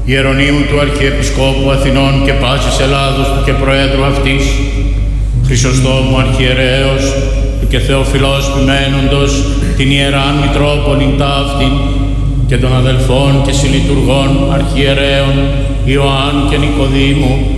Ιερονύμου του Αρχιεπισκόπου Αθηνών και πάσης Ελλάδος του και Προέδρου αυτής, Χρυσοστόμου Αρχιερέως του και Θεοφιλός ποιμένοντος την Ιεράν Μητρόπολην ταύτην και των αδελφών και συλλειτουργών Αρχιερέων Ιωάννου και Νικοδήμου